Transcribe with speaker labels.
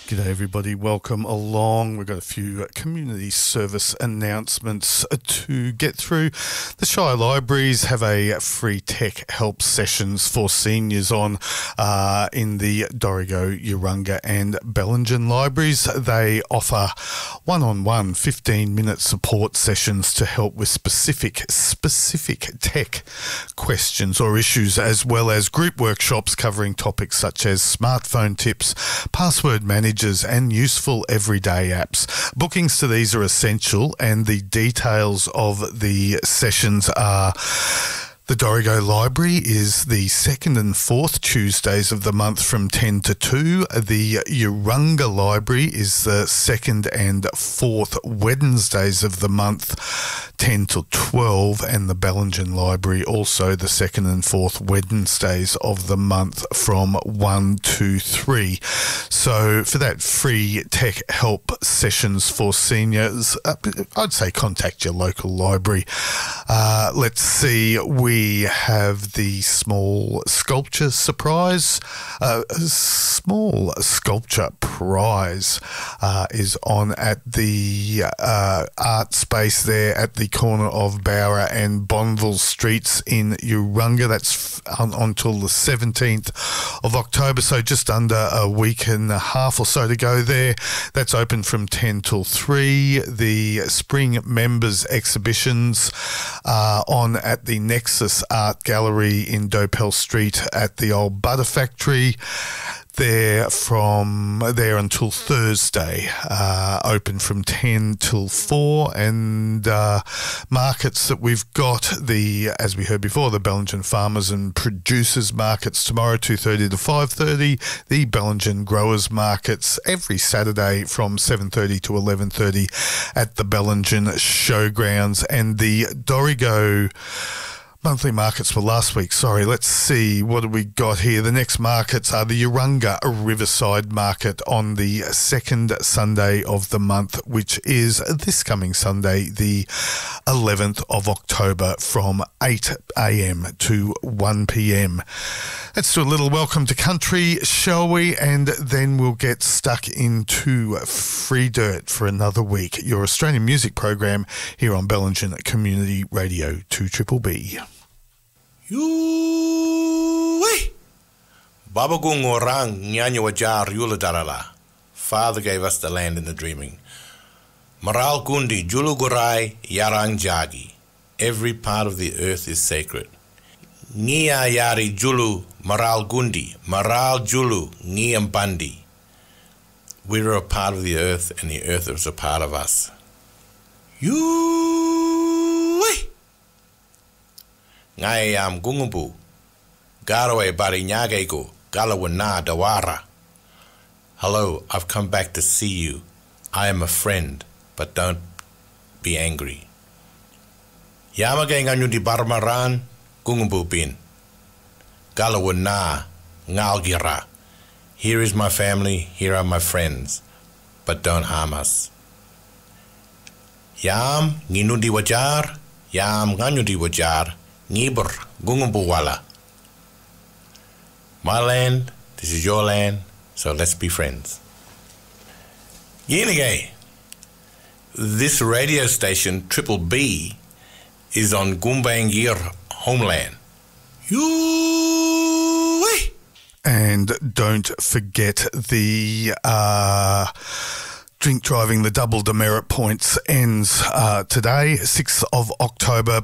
Speaker 1: G'day everybody, welcome along. We've got a few community service announcements to get through. The Shire Libraries have a free tech help sessions for seniors on in the Dorrigo, Urunga and Bellingen libraries. They offer one-on-one 15-minute support sessions to help with specific tech questions or issues, as well as group workshops covering topics such as smartphone tips, password management and useful everyday apps. Bookings to these are essential, and the details of the sessions are: the Dorrigo Library is the second and fourth Tuesdays of the month from 10 to 2. The Urunga Library is the second and fourth Wednesdays of the month, 10 to 12. And the Bellingen Library also the second and fourth Wednesdays of the month from 1 to 3. So for that free tech help sessions for seniors, I'd say contact your local library. Let's see, we have the small sculpture surprise. Small sculpture prize is on at the art space there at the corner of Bowra and Bonville Streets in Urunga. That's until the 17th of October, so just under a week and a half or so to go there. That's open from 10 till 3. The Spring Members exhibitions are on at the Nexus Art Gallery in Dopell Street at the old Butter Factory. They're from there until Thursday, open from 10 till 4, and markets that we've got, as we heard before, the Bellingen Farmers and Producers Markets tomorrow, 2:30 to 5:30, the Bellingen Growers Markets every Saturday from 7:30 to 11:30 at the Bellingen Showgrounds, and the Dorrigo monthly markets were last week. Sorry, let's see. What do we got here? The next markets are the Urunga Riverside Market on the second Sunday of the month, which is this coming Sunday, the 11th of October from 8 a.m. to 1 p.m. Let's do a little welcome to country, shall we? And then we'll get stuck into Free Dirt for another week. Your Australian music program here on Bellingen Community Radio 2BBB.
Speaker 2: Yoo-wee! Babagung orang nyanyo wajar yula darala. Father gave us the land in the dreaming. Maral gundi julu gurai yarang jagi. Every part of the earth is sacred. Nia yari julu maral gundi, maral julu niam bandi. We are a part of the earth, and the earth is a part of us. Yoo-wee! Ngai am gungubu, garoe bari nyagego, galawana dawara. Hello, I've come back to see you. I am a friend, but don't be angry. Yamage nganyu di barmaran, gungubu bin. Galawana, ngalgira. Here is my family, here are my friends, but don't harm us. Yam nginundi wajar, yam nganyudi wajar. Nibur Gungumbuwala. My land, this is your land, so let's be friends. Yenige, this radio station, Triple B, is on Goombangir homeland. Yoo-wee!
Speaker 1: And don't forget the drink driving, the double demerit points ends today, 6th of October.